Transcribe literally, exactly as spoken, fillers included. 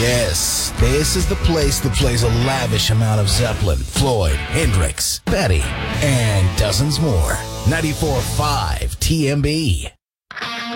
Yes, this is the place that plays a lavish amount of Zeppelin, Floyd, Hendrix, Betty, and dozens more. ninety-four point five T M B.